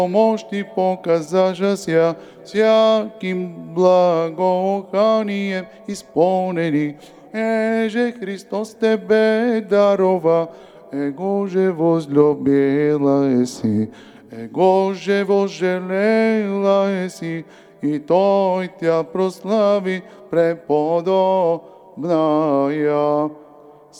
Помощь Ты показавшаяся всяким благоуханием исполнений. Же Христос Тебе дарова, Его же возлюбила еси, Его же возжелела еси, и Той Тя прослави преподобная.